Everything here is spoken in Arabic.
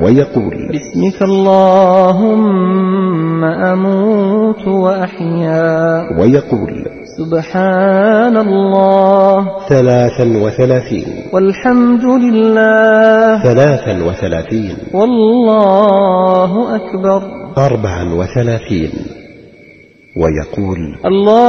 ويقول باسمك اللهم أموت وأحيا. ويقول سبحان الله 33 والحمد لله 33 والله أكبر 34. ويقول الله